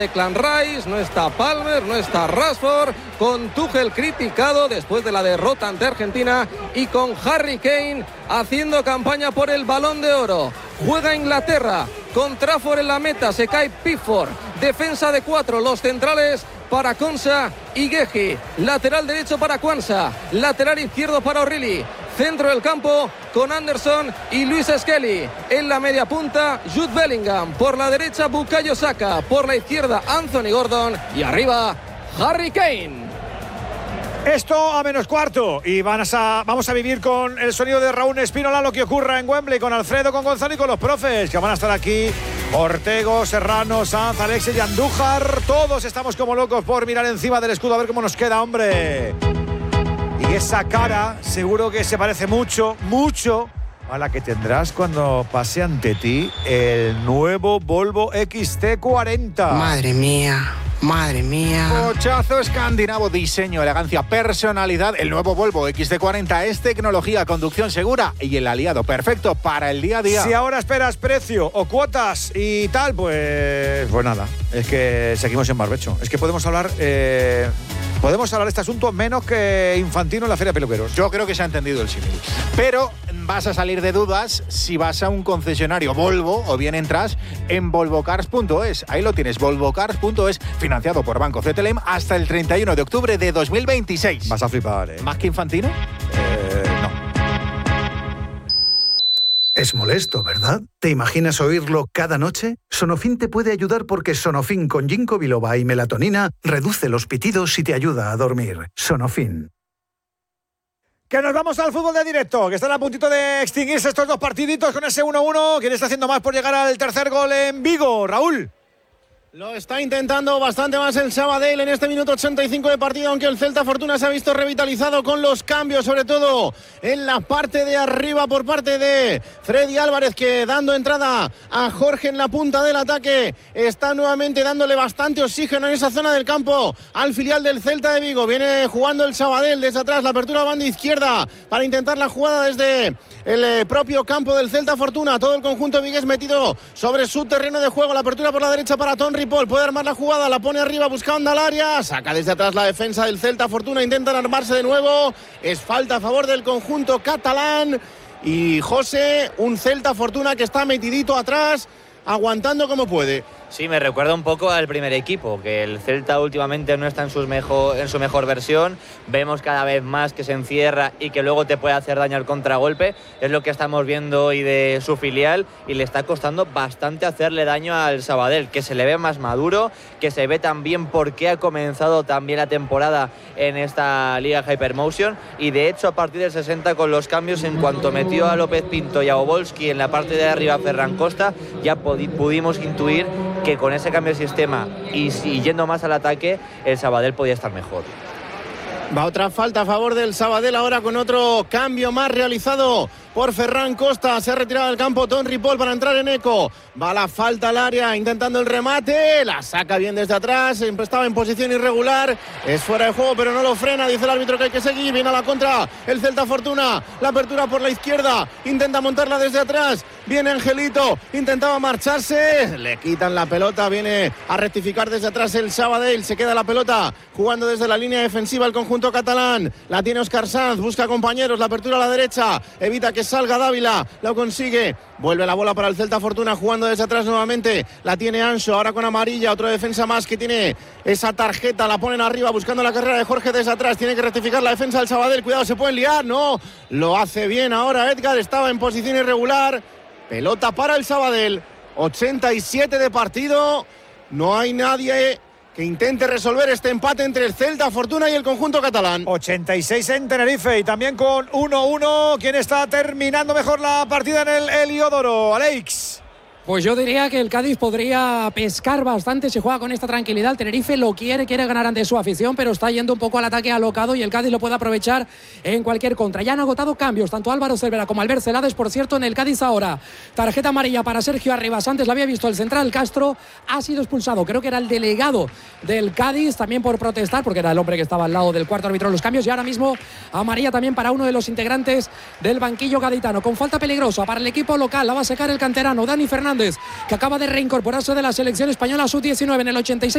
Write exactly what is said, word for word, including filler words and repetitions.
Declan Rice, no está Palmer, no está Rashford, con Tuchel criticado después de la derrota ante Argentina y con Harry Kane haciendo campaña por el Balón de Oro. Juega Inglaterra, con Trafford en la meta, se cae Pickford, defensa de cuatro, los centrales para Konsa y Guehi, lateral derecho para Quansah, lateral izquierdo para O'Reilly, centro del campo con Anderson y Luis Skelly, en la media punta Jude Bellingham, por la derecha Bukayo Saka, por la izquierda Anthony Gordon y arriba Harry Kane. Esto a menos cuarto y van a, vamos a vivir con el sonido de Raúl Espínola lo que ocurra en Wembley, con Alfredo, con Gonzalo y con los profes que van a estar aquí. Ortego, Serrano, Sanz, Alexis y Andújar. Todos estamos como locos por mirar encima del escudo a ver cómo nos queda, hombre. Y esa cara seguro que se parece mucho, mucho a la que tendrás cuando pase ante ti el nuevo Volvo X C cuarenta. Madre mía. Madre mía. Cochazo escandinavo, diseño, elegancia, personalidad. El nuevo Volvo X C cuarenta es tecnología, conducción segura y el aliado perfecto para el día a día. Si ahora esperas precio o cuotas y tal, pues pues nada, es que seguimos en barbecho. Es que podemos hablar eh, podemos hablar de este asunto menos que Infantino en la Feria de Peluqueros. Yo creo que se ha entendido el símil. Pero vas a salir de dudas si vas a un concesionario Volvo o bien entras en volvocars punto es. Ahí lo tienes, volvocars punto es, financiado por Banco C T L M hasta el treinta y uno de octubre de dos mil veintiséis. Vas a flipar, ¿eh? ¿Más que Infantino? Eh, no. Es molesto, ¿verdad? ¿Te imaginas oírlo cada noche? Sonofin te puede ayudar porque Sonofin con ginkgo biloba y melatonina reduce los pitidos y te ayuda a dormir. Sonofin. Que nos vamos al fútbol de directo, que están a puntito de extinguirse estos dos partiditos con ese uno uno. ¿Quién está haciendo más por llegar al tercer gol en Vigo? Raúl. Lo está intentando bastante más el Sabadell en este minuto ochenta y cinco de partido, aunque el Celta Fortuna se ha visto revitalizado con los cambios, sobre todo en la parte de arriba por parte de Freddy Álvarez, que dando entrada a Jorge en la punta del ataque, está nuevamente dándole bastante oxígeno en esa zona del campo al filial del Celta de Vigo. Viene jugando el Sabadell desde atrás, la apertura a banda izquierda para intentar la jugada desde el propio campo del Celta Fortuna. Todo el conjunto vigués metido sobre su terreno de juego, la apertura por la derecha para Tonri Paul, puede armar la jugada, la pone arriba buscando al área, saca desde atrás la defensa del Celta Fortuna, intentan armarse de nuevo, es falta a favor del conjunto catalán y José, un Celta Fortuna que está metidito atrás, aguantando como puede. Sí, me recuerda un poco al primer equipo, que el Celta últimamente no está en, sus mejor, en su mejor versión. Vemos cada vez más que se encierra y que luego te puede hacer daño al contragolpe. Es lo que estamos viendo hoy de su filial y le está costando bastante hacerle daño al Sabadell, que se le ve más maduro, que se ve también por qué ha comenzado también la temporada en esta Liga Hypermotion. Y de hecho, a partir del sesenta, con los cambios, en cuanto metió a López Pinto y a Obolski en la parte de arriba a Ferran Costa, ya pudimos intuir que con ese cambio de sistema y, y yendo más al ataque, el Sabadell podía estar mejor. Va otra falta a favor del Sabadell ahora con otro cambio más realizado por Ferran Costa. Se ha retirado del campo Tonri Paul para entrar en eco. Va la falta al área intentando el remate. La saca bien desde atrás. Estaba en posición irregular. Es fuera de juego pero no lo frena. Dice el árbitro que hay que seguir. Viene a la contra el Celta Fortuna. La apertura por la izquierda. Intenta montarla desde atrás. Viene Angelito. Intentaba marcharse. Le quitan la pelota. Viene a rectificar desde atrás el Sabadell. Se queda la pelota jugando desde la línea defensiva el conjunto catalán. La tiene Óscar Sanz. Busca compañeros. La apertura a la derecha. Evita que salga Dávila, lo consigue, vuelve la bola para el Celta Fortuna jugando desde atrás nuevamente, la tiene Anso, ahora con amarilla, otra defensa más que tiene esa tarjeta, la ponen arriba buscando la carrera de Jorge desde atrás, tiene que rectificar la defensa del Sabadell, cuidado, se pueden liar, no, lo hace bien ahora Edgar, estaba en posición irregular, pelota para el Sabadell, ochenta y siete de partido, no hay nadie que intente resolver este empate entre el Celta Fortuna y el conjunto catalán. ochenta y seis en Tenerife y también con uno uno. ¿Quién está terminando mejor la partida en el Heliodoro? Alex. Pues yo diría que el Cádiz podría pescar bastante, se juega con esta tranquilidad. El Tenerife lo quiere, quiere ganar ante su afición, pero está yendo un poco al ataque alocado y el Cádiz lo puede aprovechar en cualquier contra. Ya han agotado cambios, tanto Álvaro Cervera como Albert Celades, por cierto, en el Cádiz ahora. Tarjeta amarilla para Sergio Arribas, antes la había visto el central Castro, ha sido expulsado, creo que era el delegado del Cádiz, también por protestar, porque era el hombre que estaba al lado del cuarto árbitro en los cambios, y ahora mismo amarilla también para uno de los integrantes del banquillo gaditano, con falta peligrosa para el equipo local, la va a sacar el canterano Dani Fernández, que acaba de reincorporarse de la selección española sub diecinueve en el ochenta y seis.